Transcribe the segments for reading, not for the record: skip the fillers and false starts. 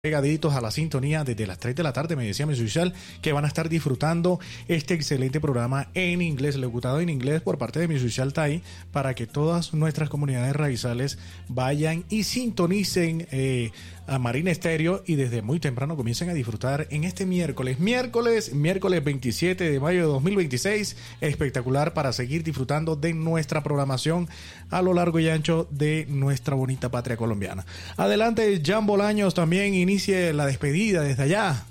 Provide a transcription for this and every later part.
pegaditos a la sintonía desde las 3 de la tarde, me decía mi social, que van a estar disfrutando este excelente programa en inglés, locutado en inglés por parte de mi social Tai, para que todas nuestras comunidades raizales vayan y sintonicen a Marina Estéreo y desde muy temprano comiencen a disfrutar en este miércoles 27 de mayo de 2026, espectacular para seguir disfrutando de nuestra programación a lo largo y ancho de nuestra bonita patria colombiana. Adelante, Jan Bolaños, también inicie la despedida desde allá.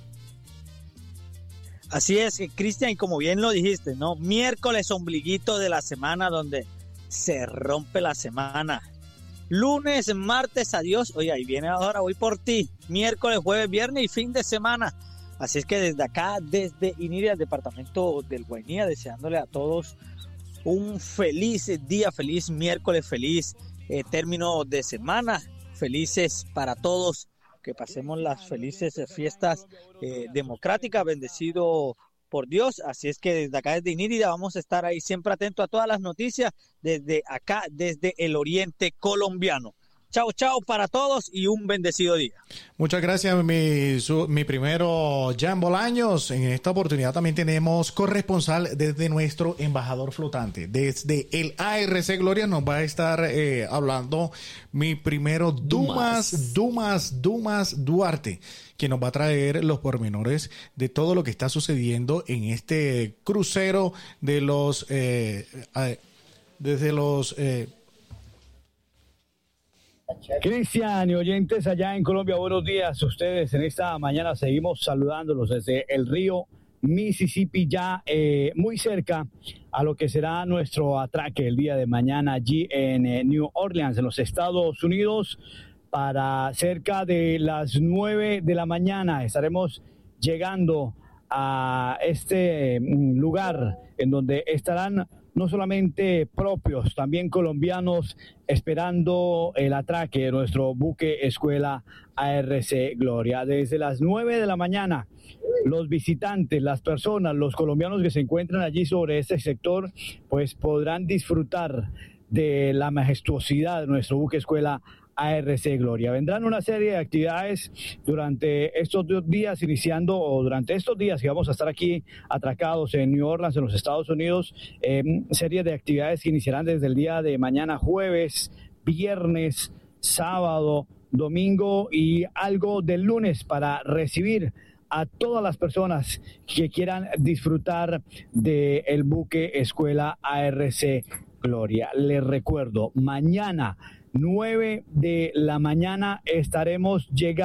Así es, Cristian, como bien lo dijiste, ¿no? Miércoles, ombliguito de la semana donde se rompe la semana. Lunes, martes, adiós. Oye, ahí viene ahora, voy por ti. Miércoles, jueves, viernes y fin de semana. Así es que desde acá, desde Iniria, el departamento del Guainía, deseándole a todos un feliz día, feliz miércoles, feliz término de semana. Felices para todos. Que pasemos las felices fiestas democráticas, bendecido por Dios. Así es que desde acá, desde Inírida, vamos a estar ahí siempre atentos a todas las noticias desde acá, desde el oriente colombiano. Chao, chao para todos y un bendecido día. Muchas gracias, mi primero Jan Bolaños. En esta oportunidad también tenemos corresponsal desde nuestro embajador flotante. Desde el ARC Gloria nos va a estar hablando mi primero Dumas Duarte, que nos va a traer los pormenores de todo lo que está sucediendo en este crucero de los Cristian y oyentes allá en Colombia, buenos días a ustedes. En esta mañana seguimos saludándolos desde el río Mississippi, ya muy cerca a lo que será nuestro atraque el día de mañana allí en New Orleans, en los Estados Unidos. Para cerca de las 9 de la mañana estaremos llegando a este lugar en donde estarán no solamente propios, también colombianos, esperando el atraque de nuestro buque escuela ARC Gloria. Desde las 9 de la mañana, los visitantes, las personas, los colombianos que se encuentran allí sobre este sector, pues podrán disfrutar de la majestuosidad de nuestro buque escuela ARC Gloria. Vendrán una serie de actividades durante estos 2 días, durante estos días que vamos a estar aquí atracados en New Orleans, en los Estados Unidos, serie de actividades que iniciarán desde el día de mañana, jueves, viernes, sábado, domingo y algo del lunes para recibir a todas las personas que quieran disfrutar del buque escuela ARC Gloria. Les recuerdo, mañana 9 de la mañana estaremos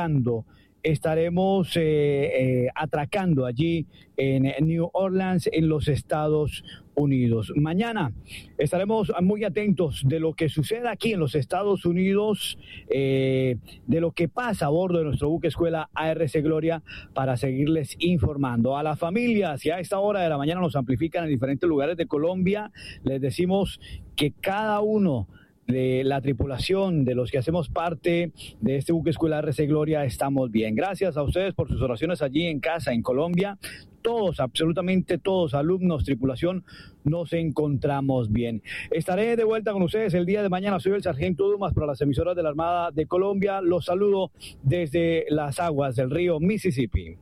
atracando allí en New Orleans, en los Estados Unidos. Mañana estaremos muy atentos de lo que suceda aquí en los Estados Unidos, de lo que pasa a bordo de nuestro buque escuela ARC Gloria, para seguirles informando. A las familias que a esta hora de la mañana nos amplifican en diferentes lugares de Colombia, les decimos que cada uno de la tripulación, de los que hacemos parte de este buque escuela ARC Gloria, estamos bien. Gracias a ustedes por sus oraciones allí en casa, en Colombia. Todos, absolutamente todos, alumnos, tripulación, nos encontramos bien. Estaré de vuelta con ustedes el día de mañana. Soy el sargento Dumas para las emisoras de la Armada de Colombia. Los saludo desde las aguas del río Mississippi.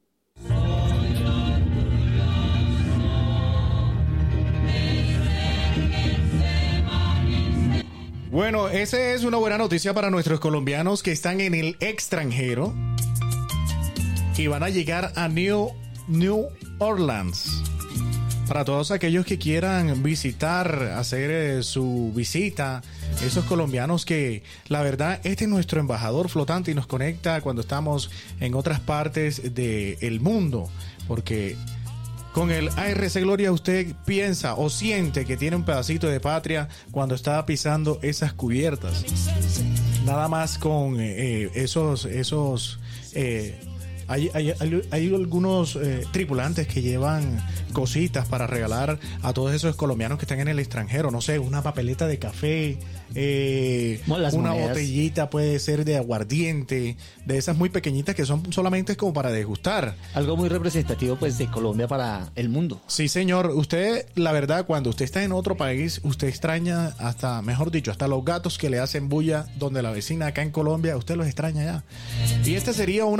Bueno, esa es una buena noticia para nuestros colombianos que están en el extranjero y van a llegar a New Orleans. Para todos aquellos que quieran visitar, hacer su visita, esos colombianos que, la verdad, este es nuestro embajador flotante y nos conecta cuando estamos en otras partes del mundo, porque con el ARC Gloria usted piensa o siente que tiene un pedacito de patria cuando está pisando esas cubiertas. Nada más con esos Hay algunos tripulantes que llevan cositas para regalar a todos esos colombianos que están en el extranjero. No sé, una papeleta de café, una botellita puede ser de aguardiente, de esas muy pequeñitas que son solamente como para degustar. Algo muy representativo pues de Colombia para el mundo. Sí, señor. Usted, la verdad, cuando usted está en otro país, usted extraña hasta, mejor dicho, hasta los gatos que le hacen bulla donde la vecina acá en Colombia, usted los extraña ya. Y esta sería una